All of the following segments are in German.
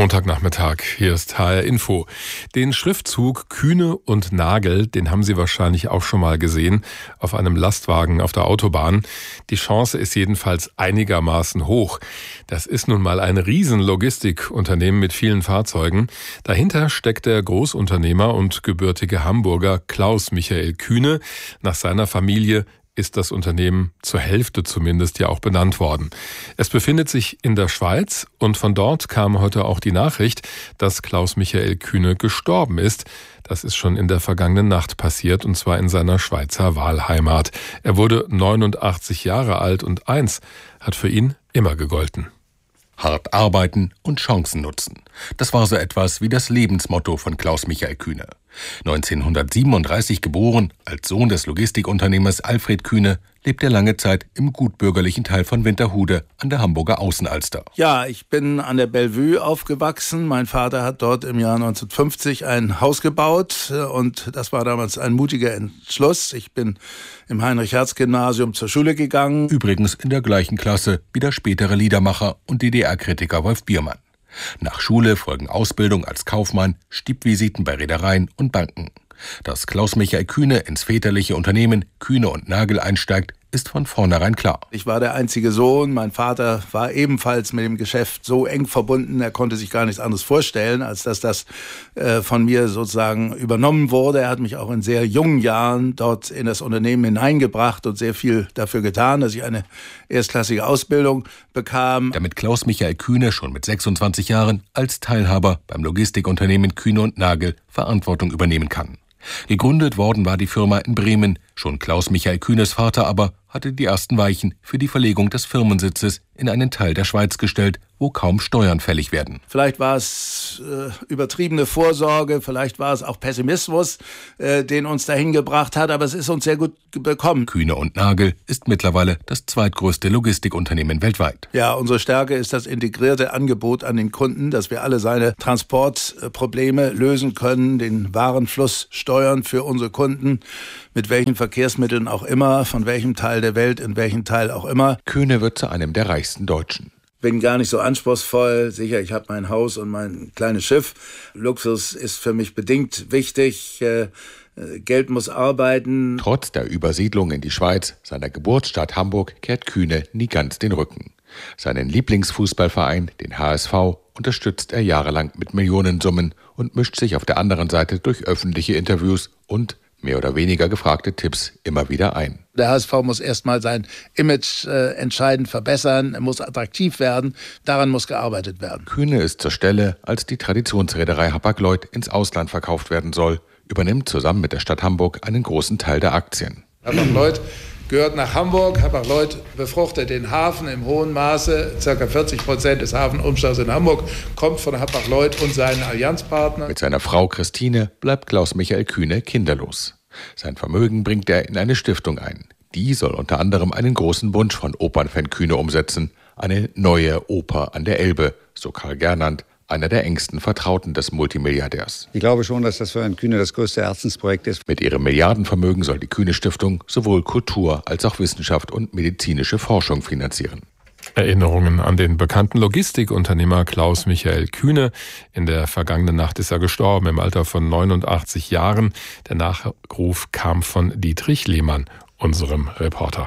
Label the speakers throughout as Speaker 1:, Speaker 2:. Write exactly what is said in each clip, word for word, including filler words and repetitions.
Speaker 1: Montagnachmittag, hier ist H R Info. Den Schriftzug Kühne und Nagel, den haben Sie wahrscheinlich auch schon mal gesehen, auf einem Lastwagen auf der Autobahn. Die Chance ist jedenfalls einigermaßen hoch. Das ist nun mal ein Riesen-Logistikunternehmen mit vielen Fahrzeugen. Dahinter steckt der Großunternehmer und gebürtige Hamburger Klaus Michael Kühne. Nach seiner Familie ist das Unternehmen zur Hälfte zumindest ja auch benannt worden. Es befindet sich in der Schweiz und von dort kam heute auch die Nachricht, dass Klaus Michael Kühne gestorben ist. Das ist schon in der vergangenen Nacht passiert, und zwar in seiner Schweizer Wahlheimat. Er wurde neunundachtzig Jahre alt und eins hat für ihn immer gegolten.
Speaker 2: Hart arbeiten und Chancen nutzen. Das war so etwas wie das Lebensmotto von Klaus Michael Kühne. neunzehnhundertsiebenunddreißig geboren, als Sohn des Logistikunternehmers Alfred Kühne, lebt er lange Zeit im gutbürgerlichen Teil von Winterhude an der Hamburger Außenalster.
Speaker 3: Ja, ich bin an der Bellevue aufgewachsen. Mein Vater hat dort im Jahr neunzehnhundertfünfzig ein Haus gebaut und das war damals ein mutiger Entschluss. Ich bin im Heinrich-Hertz-Gymnasium zur Schule gegangen.
Speaker 2: Übrigens in der gleichen Klasse wie der spätere Liedermacher und D D R-Kritiker Wolf Biermann. Nach Schule folgen Ausbildung als Kaufmann, Stippvisiten bei Reedereien und Banken. Dass Klaus Michael Kühne ins väterliche Unternehmen Kühne und Nagel einsteigt, ist von vornherein klar.
Speaker 3: Ich war der einzige Sohn. Mein Vater war ebenfalls mit dem Geschäft so eng verbunden, er konnte sich gar nichts anderes vorstellen, als dass das äh, von mir sozusagen übernommen wurde. Er hat mich auch in sehr jungen Jahren dort in das Unternehmen hineingebracht und sehr viel dafür getan, dass ich eine erstklassige Ausbildung bekam.
Speaker 2: Damit Klaus Michael Kühne schon mit sechsundzwanzig Jahren als Teilhaber beim Logistikunternehmen Kühne und Nagel Verantwortung übernehmen kann. Gegründet worden war die Firma in Bremen. Schon Klaus Michael Kühnes Vater aber hatte die ersten Weichen für die Verlegung des Firmensitzes in einen Teil der Schweiz gestellt, wo kaum Steuern fällig werden.
Speaker 3: Vielleicht war es äh, übertriebene Vorsorge, vielleicht war es auch Pessimismus, äh, den uns dahin gebracht hat, aber es ist uns sehr gut bekommen.
Speaker 2: Kühne und Nagel ist mittlerweile das zweitgrößte Logistikunternehmen weltweit.
Speaker 3: Ja, unsere Stärke ist das integrierte Angebot an den Kunden, dass wir alle seine Transportprobleme lösen können, den Warenfluss steuern für unsere Kunden, mit welchen Verkehrsmitteln auch immer, von welchem Teil der Welt, in welchem Teil auch immer.
Speaker 2: Kühne wird zu einem der reichsten Deutschen.
Speaker 3: Bin gar nicht so anspruchsvoll. Sicher, ich habe mein Haus und mein kleines Schiff. Luxus ist für mich bedingt wichtig. Äh, Geld muss arbeiten.
Speaker 2: Trotz der Übersiedlung in die Schweiz, seiner Geburtsstadt Hamburg, kehrt Kühne nie ganz den Rücken. Seinen Lieblingsfußballverein, den H S V, unterstützt er jahrelang mit Millionensummen und mischt sich auf der anderen Seite durch öffentliche Interviews und mehr oder weniger gefragte Tipps immer wieder ein.
Speaker 3: Der H S V muss erstmal sein Image äh, entscheidend verbessern, er muss attraktiv werden, daran muss gearbeitet werden.
Speaker 2: Kühne ist zur Stelle, als die Traditionsreederei Hapag-Lloyd ins Ausland verkauft werden soll, übernimmt zusammen mit der Stadt Hamburg einen großen Teil der Aktien.
Speaker 3: Hapag-Lloyd gehört nach Hamburg. Hapag-Lloyd befruchtet den Hafen im hohen Maße. Circa vierzig Prozent des Hafenumschlags in Hamburg kommt von Hapag-Lloyd und seinen Allianzpartnern.
Speaker 2: Mit seiner Frau Christine bleibt Klaus Michael Kühne kinderlos. Sein Vermögen bringt er in eine Stiftung ein. Die soll unter anderem einen großen Wunsch von Opernfan Kühne umsetzen. Eine neue Oper an der Elbe, so Karl Gernand, einer der engsten Vertrauten des Multimilliardärs.
Speaker 4: Ich glaube schon, dass das für Herrn Kühne das größte Herzensprojekt ist.
Speaker 2: Mit ihrem Milliardenvermögen soll die Kühne-Stiftung sowohl Kultur als auch Wissenschaft und medizinische Forschung finanzieren.
Speaker 1: Erinnerungen an den bekannten Logistikunternehmer Klaus Michael Kühne. In der vergangenen Nacht ist er gestorben im Alter von neunundachtzig Jahren. Der Nachruf kam von Dietrich Lehmann, unserem Reporter.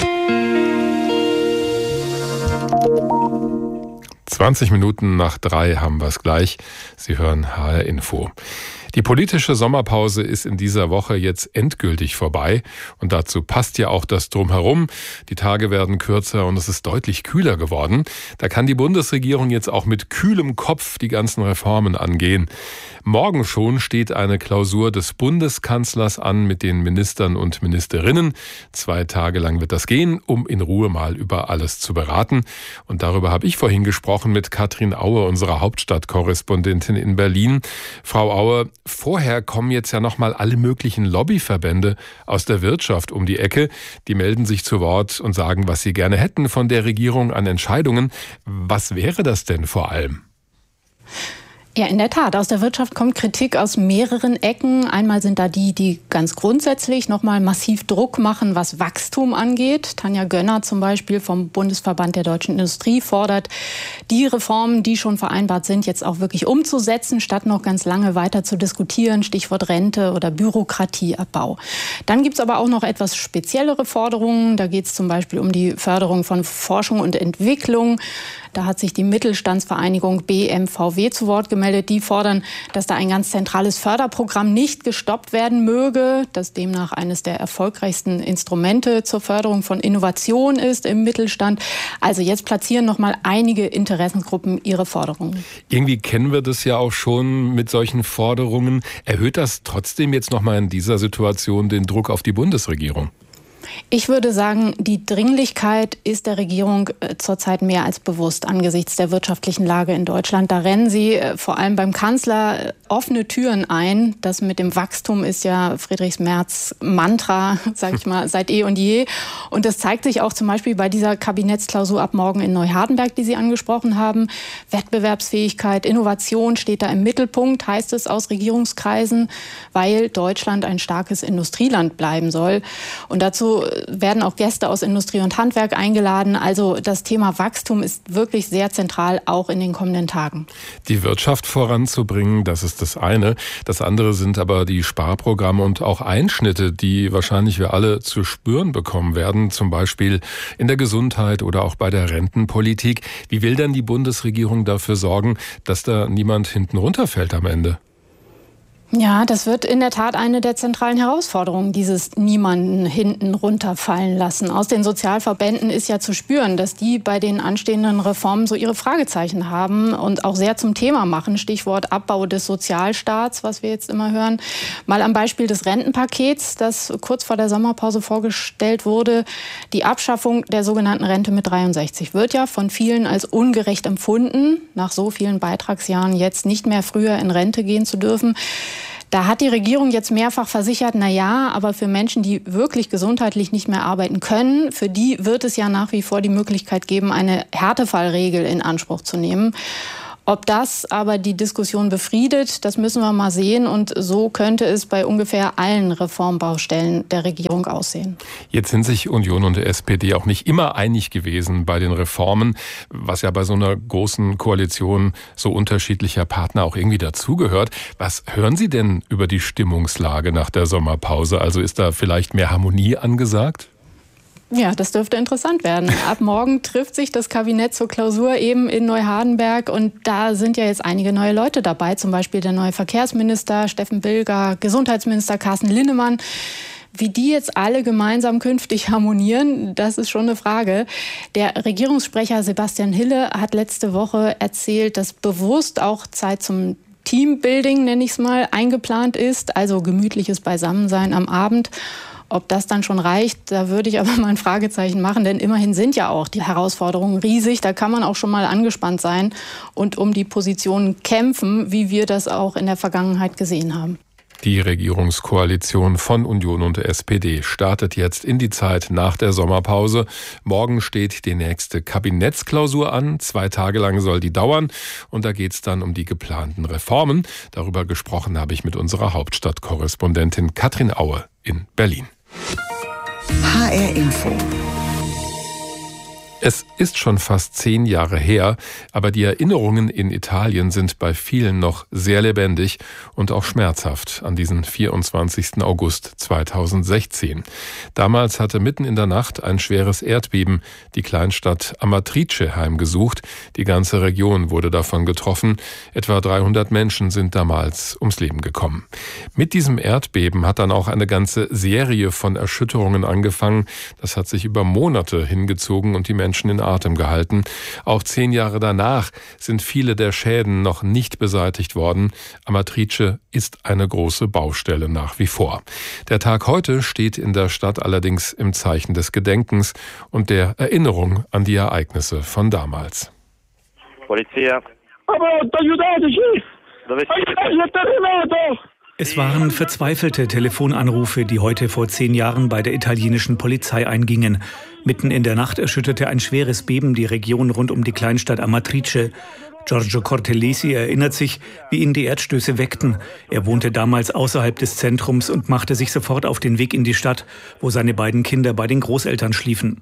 Speaker 1: zwanzig Minuten nach drei haben wir es gleich. Sie hören H R Info. Die politische Sommerpause ist in dieser Woche jetzt endgültig vorbei und dazu passt ja auch das Drumherum. Die Tage werden kürzer und es ist deutlich kühler geworden. Da kann die Bundesregierung jetzt auch mit kühlem Kopf die ganzen Reformen angehen. Morgen schon steht eine Klausur des Bundeskanzlers an mit den Ministern und Ministerinnen. Zwei Tage lang wird das gehen, um in Ruhe mal über alles zu beraten. Und darüber habe ich vorhin gesprochen mit Katrin Aue, unserer Hauptstadtkorrespondentin in Berlin. Frau Aue, vorher kommen jetzt ja nochmal alle möglichen Lobbyverbände aus der Wirtschaft um die Ecke. Die melden sich zu Wort und sagen, was sie gerne hätten von der Regierung an Entscheidungen. Was wäre das denn vor allem?
Speaker 5: Ja, in der Tat. Aus der Wirtschaft kommt Kritik aus mehreren Ecken. Einmal sind da die, die ganz grundsätzlich nochmal massiv Druck machen, was Wachstum angeht. Tanja Gönner zum Beispiel vom Bundesverband der deutschen Industrie fordert, die Reformen, die schon vereinbart sind, jetzt auch wirklich umzusetzen, statt noch ganz lange weiter zu diskutieren. Stichwort Rente oder Bürokratieabbau. Dann gibt's aber auch noch etwas speziellere Forderungen. Da geht es zum Beispiel um die Förderung von Forschung und Entwicklung. Da hat sich die Mittelstandsvereinigung B M V W zu Wort gemeldet. Die fordern, dass da ein ganz zentrales Förderprogramm nicht gestoppt werden möge, das demnach eines der erfolgreichsten Instrumente zur Förderung von Innovation ist im Mittelstand. Also jetzt platzieren noch mal einige Interessengruppen ihre Forderungen.
Speaker 1: Irgendwie kennen wir das ja auch schon mit solchen Forderungen. Erhöht das trotzdem jetzt noch mal in dieser Situation den Druck auf die Bundesregierung?
Speaker 5: Ich würde sagen, die Dringlichkeit ist der Regierung zurzeit mehr als bewusst angesichts der wirtschaftlichen Lage in Deutschland. Da rennen sie vor allem beim Kanzler offene Türen ein. Das mit dem Wachstum ist ja Friedrich Merz Mantra, sag ich mal, seit eh und je. Und das zeigt sich auch zum Beispiel bei dieser Kabinettsklausur ab morgen in Neuhardenberg, die Sie angesprochen haben. Wettbewerbsfähigkeit, Innovation steht da im Mittelpunkt, heißt es aus Regierungskreisen, weil Deutschland ein starkes Industrieland bleiben soll. Und dazu werden auch Gäste aus Industrie und Handwerk eingeladen. Also das Thema Wachstum ist wirklich sehr zentral, auch in den kommenden Tagen.
Speaker 1: Die Wirtschaft voranzubringen, das ist das eine. Das andere sind aber die Sparprogramme und auch Einschnitte, die wahrscheinlich wir alle zu spüren bekommen werden, zum Beispiel in der Gesundheit oder auch bei der Rentenpolitik. Wie will denn die Bundesregierung dafür sorgen, dass da niemand hinten runterfällt am Ende?
Speaker 5: Ja, das wird in der Tat eine der zentralen Herausforderungen, dieses niemanden hinten runterfallen lassen. Aus den Sozialverbänden ist ja zu spüren, dass die bei den anstehenden Reformen so ihre Fragezeichen haben und auch sehr zum Thema machen. Stichwort Abbau des Sozialstaats, was wir jetzt immer hören. Mal am Beispiel des Rentenpakets, das kurz vor der Sommerpause vorgestellt wurde. Die Abschaffung der sogenannten Rente mit dreiundsechzig wird ja von vielen als ungerecht empfunden, nach so vielen Beitragsjahren jetzt nicht mehr früher in Rente gehen zu dürfen. Da hat die Regierung jetzt mehrfach versichert, na ja, aber für Menschen, die wirklich gesundheitlich nicht mehr arbeiten können, für die wird es ja nach wie vor die Möglichkeit geben, eine Härtefallregel in Anspruch zu nehmen. Ob das aber die Diskussion befriedet, das müssen wir mal sehen. Und so könnte es bei ungefähr allen Reformbaustellen der Regierung aussehen.
Speaker 1: Jetzt sind sich Union und S P D auch nicht immer einig gewesen bei den Reformen, was ja bei so einer großen Koalition so unterschiedlicher Partner auch irgendwie dazugehört. Was hören Sie denn über die Stimmungslage nach der Sommerpause? Also ist da vielleicht mehr Harmonie angesagt?
Speaker 5: Ja, das dürfte interessant werden. Ab morgen trifft sich das Kabinett zur Klausur eben in Neuhardenberg und da sind ja jetzt einige neue Leute dabei, zum Beispiel der neue Verkehrsminister Steffen Bilger, Gesundheitsminister Carsten Linnemann. Wie die jetzt alle gemeinsam künftig harmonieren, das ist schon eine Frage. Der Regierungssprecher Sebastian Hille hat letzte Woche erzählt, dass bewusst auch Zeit zum Teambuilding, nenne ich es mal, eingeplant ist, also gemütliches Beisammensein am Abend. Ob das dann schon reicht, da würde ich aber mal ein Fragezeichen machen, denn immerhin sind ja auch die Herausforderungen riesig. Da kann man auch schon mal angespannt sein und um die Positionen kämpfen, wie wir das auch in der Vergangenheit gesehen haben.
Speaker 1: Die Regierungskoalition von Union und S P D startet jetzt in die Zeit nach der Sommerpause. Morgen steht die nächste Kabinettsklausur an. Zwei Tage lang soll die dauern. Und da geht es dann um die geplanten Reformen. Darüber gesprochen habe ich mit unserer Hauptstadtkorrespondentin Katrin Aue in Berlin.
Speaker 6: H R Info.
Speaker 1: Es ist schon fast zehn Jahre her, aber die Erinnerungen in Italien sind bei vielen noch sehr lebendig und auch schmerzhaft an diesen vierundzwanzigsten August zweitausendsechzehn. Damals hatte mitten in der Nacht ein schweres Erdbeben die Kleinstadt Amatrice heimgesucht. Die ganze Region wurde davon getroffen. Etwa dreihundert Menschen sind damals ums Leben gekommen. Mit diesem Erdbeben hat dann auch eine ganze Serie von Erschütterungen angefangen. Das hat sich über Monate hingezogen und die Menschen Menschen in Atem gehalten. Auch zehn Jahre danach sind viele der Schäden noch nicht beseitigt worden. Amatrice ist eine große Baustelle nach wie vor. Der Tag heute steht in der Stadt allerdings im Zeichen des Gedenkens und der Erinnerung an die Ereignisse von damals.
Speaker 7: Polizia.
Speaker 8: Es waren verzweifelte Telefonanrufe, die heute vor zehn Jahren bei der italienischen Polizei eingingen. Mitten in der Nacht erschütterte ein schweres Beben die Region rund um die Kleinstadt Amatrice. Giorgio Cortellesi erinnert sich, wie ihn die Erdstöße weckten. Er wohnte damals außerhalb des Zentrums und machte sich sofort auf den Weg in die Stadt, wo seine beiden Kinder bei den Großeltern schliefen.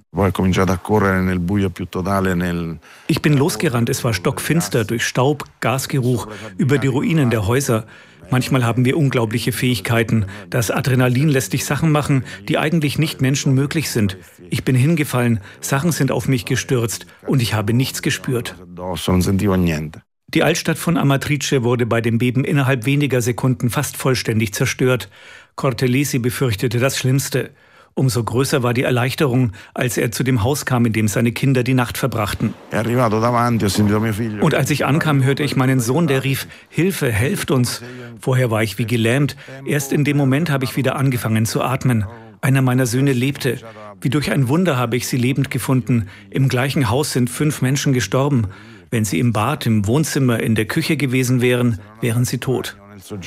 Speaker 8: Ich bin losgerannt, es war stockfinster, durch Staub, Gasgeruch, über die Ruinen der Häuser. Manchmal haben wir unglaubliche Fähigkeiten. Das Adrenalin lässt dich Sachen machen, die eigentlich nicht menschenmöglich sind. Ich bin hingefallen, Sachen sind auf mich gestürzt und ich habe nichts gespürt. Die Altstadt von Amatrice wurde bei dem Beben innerhalb weniger Sekunden fast vollständig zerstört. Cortellesi befürchtete das Schlimmste. Umso größer war die Erleichterung, als er zu dem Haus kam, in dem seine Kinder die Nacht verbrachten. Und als ich ankam, hörte ich meinen Sohn, der rief, »Hilfe, helft uns!« Vorher war ich wie gelähmt. Erst in dem Moment habe ich wieder angefangen zu atmen. Einer meiner Söhne lebte. Wie durch ein Wunder habe ich sie lebend gefunden. Im gleichen Haus sind fünf Menschen gestorben. Wenn sie im Bad, im Wohnzimmer, in der Küche gewesen wären, wären sie tot.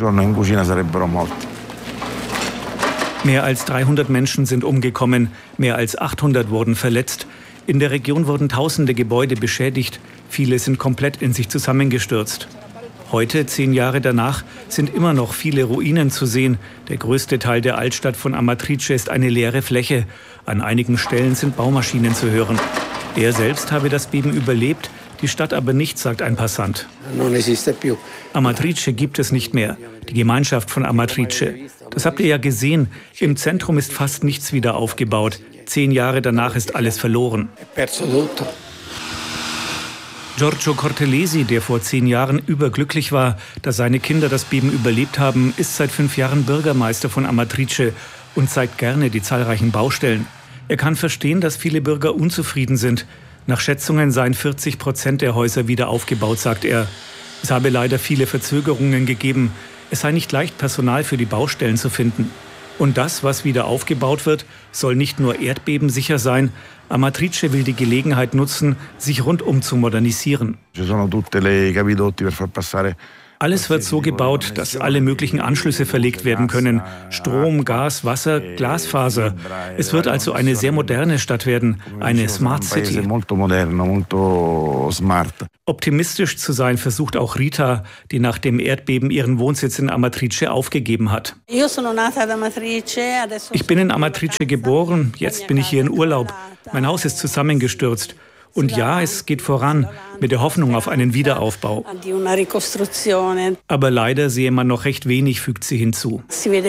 Speaker 8: Mehr als dreihundert Menschen sind umgekommen, mehr als achthundert wurden verletzt. In der Region wurden tausende Gebäude beschädigt, viele sind komplett in sich zusammengestürzt. Heute, zehn Jahre danach, sind immer noch viele Ruinen zu sehen. Der größte Teil der Altstadt von Amatrice ist eine leere Fläche. An einigen Stellen sind Baumaschinen zu hören. Er selbst habe das Beben überlebt, die Stadt aber nicht, sagt ein Passant. Amatrice gibt es nicht mehr, die Gemeinschaft von Amatrice. Das habt ihr ja gesehen, im Zentrum ist fast nichts wieder aufgebaut. Zehn Jahre danach ist alles verloren. Giorgio Cortellesi, der vor zehn Jahren überglücklich war, dass seine Kinder das Beben überlebt haben, ist seit fünf Jahren Bürgermeister von Amatrice und zeigt gerne die zahlreichen Baustellen. Er kann verstehen, dass viele Bürger unzufrieden sind. Nach Schätzungen seien vierzig Prozent der Häuser wieder aufgebaut, sagt er. Es habe leider viele Verzögerungen gegeben. Es sei nicht leicht, Personal für die Baustellen zu finden. Und das, was wieder aufgebaut wird, soll nicht nur erdbebensicher sein. Amatrice will die Gelegenheit nutzen, sich rundum zu modernisieren. Alles wird so gebaut, dass alle möglichen Anschlüsse verlegt werden können. Strom, Gas, Wasser, Glasfaser. Es wird also eine sehr moderne Stadt werden, eine Smart City. Optimistisch zu sein versucht auch Rita, die nach dem Erdbeben ihren Wohnsitz in Amatrice aufgegeben hat. Ich bin in Amatrice geboren, jetzt bin ich hier in Urlaub. Mein Haus ist zusammengestürzt. Und ja, es geht voran, mit der Hoffnung auf einen Wiederaufbau. Aber leider sehe man noch recht wenig, fügt sie hinzu.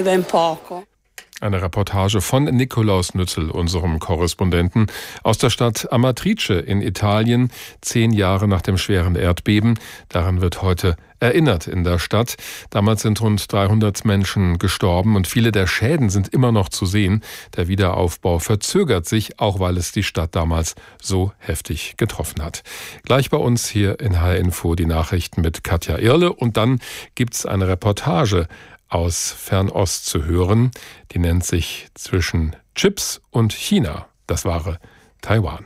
Speaker 1: Eine Reportage von Nikolaus Nützel, unserem Korrespondenten aus der Stadt Amatrice in Italien, zehn Jahre nach dem schweren Erdbeben. Daran wird heute erinnert in der Stadt. Damals sind rund dreihundert Menschen gestorben und viele der Schäden sind immer noch zu sehen. Der Wiederaufbau verzögert sich, auch weil es die Stadt damals so heftig getroffen hat. Gleich bei uns hier in H R Info die Nachrichten mit Katja Irle und dann gibt's eine Reportage aus Fernost zu hören. Die nennt sich Zwischen Chips und China. Das wahre Taiwan.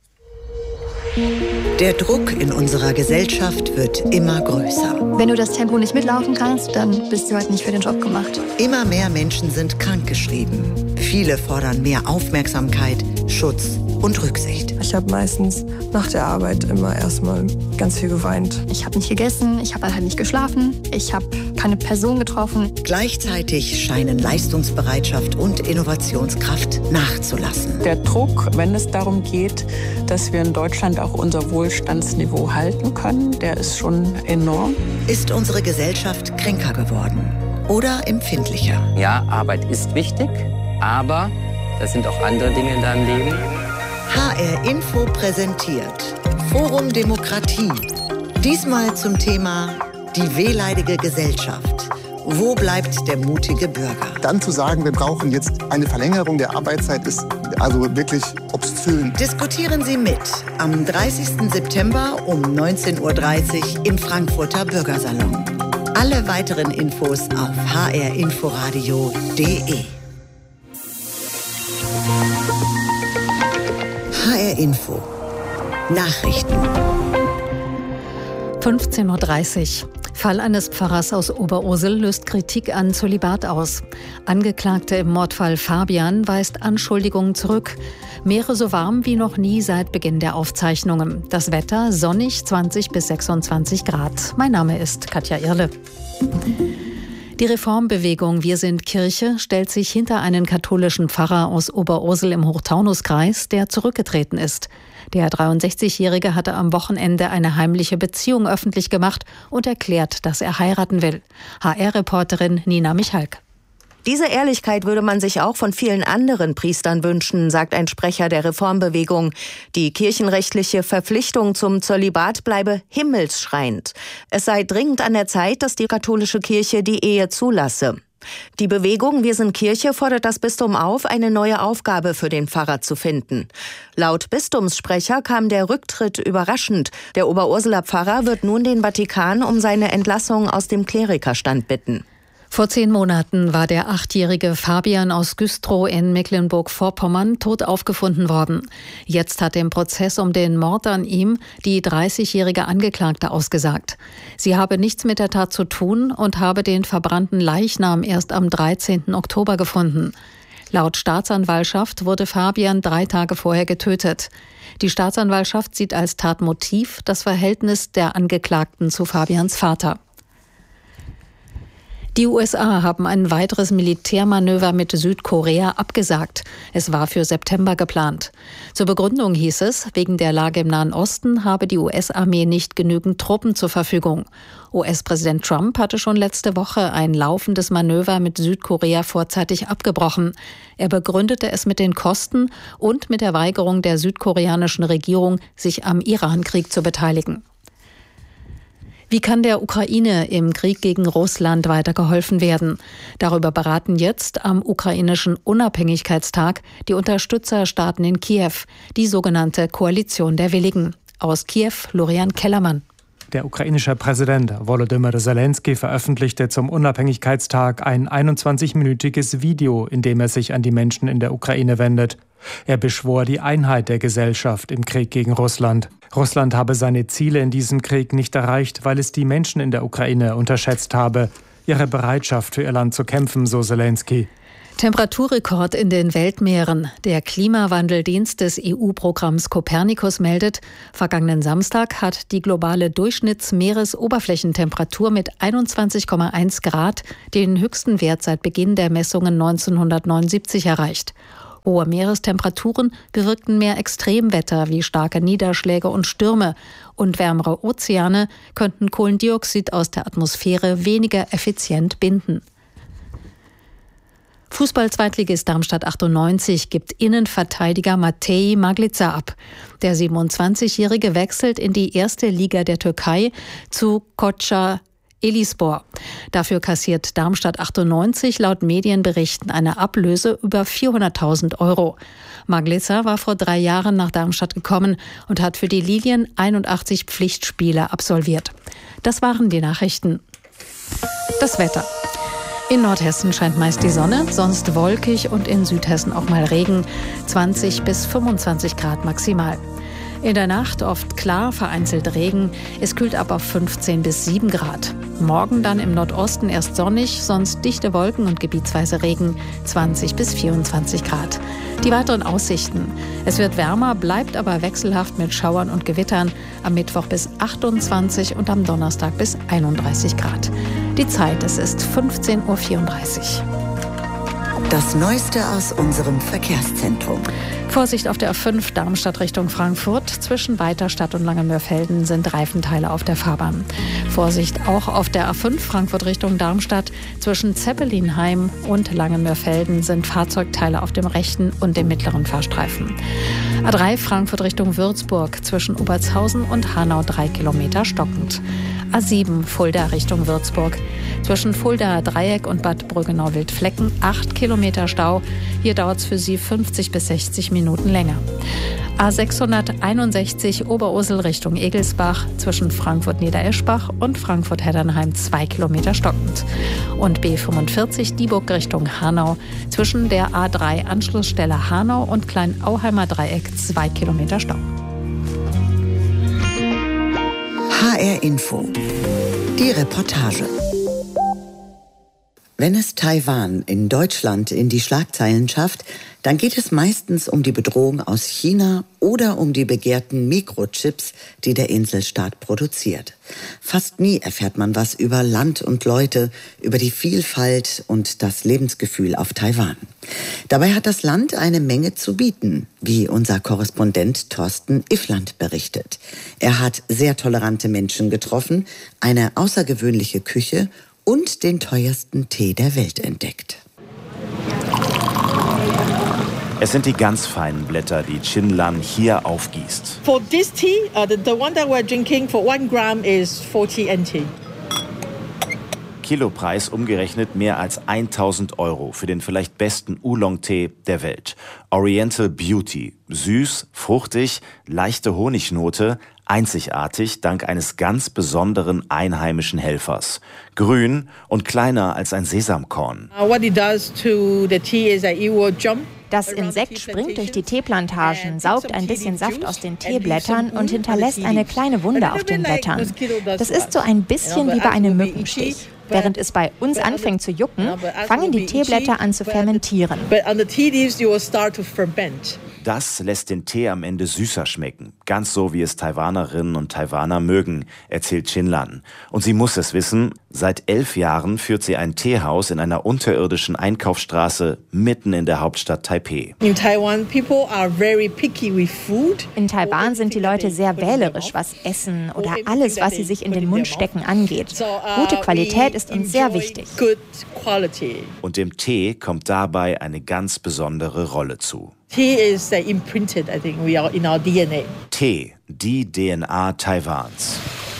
Speaker 6: Der Druck in unserer Gesellschaft wird immer größer.
Speaker 9: Wenn du das Tempo nicht mitlaufen kannst, dann bist du halt nicht für den Job gemacht.
Speaker 6: Immer mehr Menschen sind krankgeschrieben. Viele fordern mehr Aufmerksamkeit, Schutz und Rücksicht.
Speaker 10: Ich habe meistens nach der Arbeit immer erstmal ganz viel geweint.
Speaker 9: Ich habe nicht gegessen, ich habe halt nicht geschlafen, ich habe keine Person getroffen.
Speaker 6: Gleichzeitig scheinen Leistungsbereitschaft und Innovationskraft nachzulassen.
Speaker 11: Der Druck, wenn es darum geht, dass wir in Deutschland auch unser Wohlstandsniveau halten können, der ist schon enorm.
Speaker 6: Ist unsere Gesellschaft kränker geworden oder empfindlicher?
Speaker 12: Ja, Arbeit ist wichtig, aber das sind auch andere Dinge in deinem Leben.
Speaker 6: H R Info präsentiert Forum Demokratie. Diesmal zum Thema die wehleidige Gesellschaft. Wo bleibt der mutige Bürger?
Speaker 13: Dann zu sagen, wir brauchen jetzt eine Verlängerung der Arbeitszeit, ist also wirklich obszön.
Speaker 6: Diskutieren Sie mit am dreißigsten September um neunzehn Uhr dreißig im Frankfurter Bürgersalon. Alle weiteren Infos auf h r inforadio punkt d e. H R Info. Nachrichten.
Speaker 14: fünfzehn Uhr dreißig. Fall eines Pfarrers aus Oberursel löst Kritik an Zölibat aus. Angeklagte im Mordfall Fabian weist Anschuldigungen zurück. Meere so warm wie noch nie seit Beginn der Aufzeichnungen. Das Wetter sonnig, zwanzig bis sechsundzwanzig Grad. Mein Name ist Katja Irle. Die Reformbewegung Wir sind Kirche stellt sich hinter einen katholischen Pfarrer aus Oberursel im Hochtaunuskreis, der zurückgetreten ist. Der dreiundsechzigjährige hatte am Wochenende eine heimliche Beziehung öffentlich gemacht und erklärt, dass er heiraten will. H R-Reporterin Nina Michalk.
Speaker 15: Diese Ehrlichkeit würde man sich auch von vielen anderen Priestern wünschen, sagt ein Sprecher der Reformbewegung. Die kirchenrechtliche Verpflichtung zum Zölibat bleibe himmelsschreiend. Es sei dringend an der Zeit, dass die katholische Kirche die Ehe zulasse. Die Bewegung Wir sind Kirche fordert das Bistum auf, eine neue Aufgabe für den Pfarrer zu finden. Laut Bistumssprecher kam der Rücktritt überraschend. Der Oberurseler Pfarrer wird nun den Vatikan um seine Entlassung aus dem Klerikerstand bitten.
Speaker 14: Vor zehn Monaten war der achtjährige Fabian aus Güstrow in Mecklenburg-Vorpommern tot aufgefunden worden. Jetzt hat im Prozess um den Mord an ihm die dreißigjährige Angeklagte ausgesagt. Sie habe nichts mit der Tat zu tun und habe den verbrannten Leichnam erst am dreizehnten Oktober gefunden. Laut Staatsanwaltschaft wurde Fabian drei Tage vorher getötet. Die Staatsanwaltschaft sieht als Tatmotiv das Verhältnis der Angeklagten zu Fabians Vater. Die U S A haben ein weiteres Militärmanöver mit Südkorea abgesagt. Es war für September geplant. Zur Begründung hieß es, wegen der Lage im Nahen Osten habe die U S-Armee nicht genügend Truppen zur Verfügung. U S-Präsident Trump hatte schon letzte Woche ein laufendes Manöver mit Südkorea vorzeitig abgebrochen. Er begründete es mit den Kosten und mit der Weigerung der südkoreanischen Regierung, sich am Iran-Krieg zu beteiligen. Wie kann der Ukraine im Krieg gegen Russland weitergeholfen werden? Darüber beraten jetzt am ukrainischen Unabhängigkeitstag die Unterstützerstaaten in Kiew, die sogenannte Koalition der Willigen. Aus Kiew, Florian Kellermann.
Speaker 16: Der ukrainische Präsident Volodymyr Zelensky veröffentlichte zum Unabhängigkeitstag ein einundzwanzigminütiges Video, in dem er sich an die Menschen in der Ukraine wendet. Er beschwor die Einheit der Gesellschaft im Krieg gegen Russland. Russland habe seine Ziele in diesem Krieg nicht erreicht, weil es die Menschen in der Ukraine unterschätzt habe. Ihre Bereitschaft für ihr Land zu kämpfen, so Zelensky.
Speaker 14: Temperaturrekord in den Weltmeeren. Der Klimawandeldienst des E U-Programms Copernicus meldet, vergangenen Samstag hat die globale Durchschnittsmeeresoberflächentemperatur mit einundzwanzig Komma eins Grad den höchsten Wert seit Beginn der Messungen neunzehnhundertneunundsiebzig erreicht. Hohe Meerestemperaturen bewirkten mehr Extremwetter wie starke Niederschläge und Stürme. Und wärmere Ozeane könnten Kohlendioxid aus der Atmosphäre weniger effizient binden. Fußball-Zweitligist Darmstadt achtundneunzig gibt Innenverteidiger Matej Maglica ab. Der siebenundzwanzigjährige wechselt in die erste Liga der Türkei zu Koca Elispor. Dafür kassiert Darmstadt achtundneunzig laut Medienberichten eine Ablöse über vierhunderttausend Euro. Maglica war vor drei Jahren nach Darmstadt gekommen und hat für die Lilien einundachtzig Pflichtspiele absolviert. Das waren die Nachrichten. Das Wetter. In Nordhessen scheint meist die Sonne, sonst wolkig und in Südhessen auch mal Regen. zwanzig bis fünfundzwanzig Grad maximal. In der Nacht oft klar, vereinzelt Regen. Es kühlt ab auf fünfzehn bis sieben Grad. Morgen dann im Nordosten erst sonnig, sonst dichte Wolken und gebietsweise Regen. zwanzig bis vierundzwanzig Grad. Die weiteren Aussichten. Es wird wärmer, bleibt aber wechselhaft mit Schauern und Gewittern. Am Mittwoch bis achtundzwanzig und am Donnerstag bis einunddreißig Grad. Die Zeit, es ist fünfzehn Uhr vierunddreißig.
Speaker 6: Das Neueste aus unserem Verkehrszentrum.
Speaker 14: Vorsicht auf der A fünf Darmstadt Richtung Frankfurt. Zwischen Weiterstadt und Langenmörfelden sind Reifenteile auf der Fahrbahn. Vorsicht auch auf der A fünf Frankfurt Richtung Darmstadt. Zwischen Zeppelinheim und Langenmörfelden sind Fahrzeugteile auf dem rechten und dem mittleren Fahrstreifen. A drei Frankfurt Richtung Würzburg. Zwischen Obertshausen und Hanau drei Kilometer stockend. A sieben Fulda Richtung Würzburg. Zwischen Fulda Dreieck und Bad Brüggenau-Wildflecken acht Kilometer Stau. Hier dauert es für Sie fünfzig bis sechzig Minuten länger. A sechshunderteinundsechzig Oberursel Richtung Egelsbach. Zwischen Frankfurt-Niedereschbach und Frankfurt-Heddernheim zwei Kilometer stockend. Und B fünfundvierzig Dieburg Richtung Hanau. Zwischen der A drei Anschlussstelle Hanau und Kleinauheimer Dreieck zwei Kilometer Stau.
Speaker 6: H R Info. Die Reportage. Wenn es Taiwan in Deutschland in die Schlagzeilen schafft, dann geht es meistens um die Bedrohung aus China oder um die begehrten Mikrochips, die der Inselstaat produziert. Fast nie erfährt man was über Land und Leute, über die Vielfalt und das Lebensgefühl auf Taiwan. Dabei hat das Land eine Menge zu bieten, wie unser Korrespondent Thorsten Iffland berichtet. Er hat sehr tolerante Menschen getroffen, eine außergewöhnliche Küche und den teuersten Tee der Welt entdeckt.
Speaker 17: Es sind die ganz feinen Blätter, die Chin Lan hier aufgießt.
Speaker 18: For this tea, uh, the, the one that we're drinking for one gram is forty N T.
Speaker 17: Kilopreis umgerechnet mehr als tausend Euro für den vielleicht besten Oolong-Tee der Welt. Oriental Beauty. Süß, fruchtig, leichte Honignote, einzigartig dank eines ganz besonderen einheimischen Helfers. Grün und kleiner als ein Sesamkorn.
Speaker 18: Uh, what it does to the tea is that it will jump.
Speaker 19: Das Insekt springt durch die Teeplantagen, saugt ein bisschen Saft aus den Teeblättern und hinterlässt eine kleine Wunde auf den Blättern. Das ist so ein bisschen wie bei einem Mückenstich. Während es bei uns anfängt zu jucken, fangen die Teeblätter an zu fermentieren.
Speaker 17: Das lässt den Tee am Ende süßer schmecken. Ganz so, wie es Taiwanerinnen und Taiwaner mögen, erzählt Chin Lan. Und sie muss es wissen, seit elf Jahren führt sie ein Teehaus in einer unterirdischen Einkaufsstraße mitten in der Hauptstadt Taipei.
Speaker 18: In Taiwan, people are very picky with food.
Speaker 19: In Taiwan sind die Leute sehr wählerisch, was Essen oder alles, was sie sich in den Mund stecken, angeht. Gute Qualität ist uns sehr wichtig.
Speaker 17: Und dem Tee kommt dabei eine ganz besondere Rolle zu.
Speaker 18: Tea is imprinted, I think, we are in our D N A.
Speaker 17: Tee, die D N A Taiwans.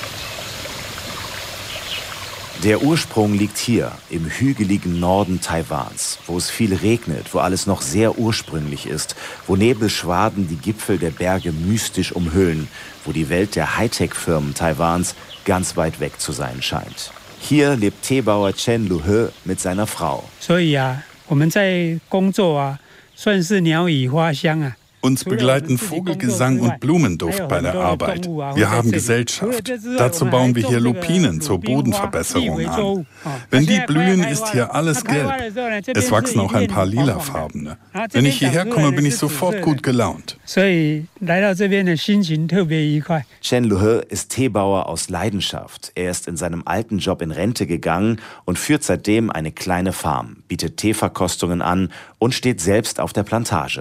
Speaker 17: Der Ursprung liegt hier, im hügeligen Norden Taiwans, wo es viel regnet, wo alles noch sehr ursprünglich ist, wo Nebelschwaden die Gipfel der Berge mystisch umhüllen, wo die Welt der Hightech-Firmen Taiwans ganz weit weg zu sein scheint. Hier lebt Teebauer Chen Lu-he mit seiner Frau.
Speaker 20: Uns begleiten Vogelgesang und Blumenduft bei der Arbeit. Wir haben Gesellschaft. Dazu bauen wir hier Lupinen zur Bodenverbesserung an. Wenn die blühen, ist hier alles gelb. Es wachsen auch ein paar lilafarbene. Wenn ich hierher komme, bin ich sofort gut gelaunt.
Speaker 17: Chen Lu-he ist Teebauer aus Leidenschaft. Er ist in seinem alten Job in Rente gegangen und führt seitdem eine kleine Farm, bietet Teeverkostungen an und steht selbst auf der Plantage.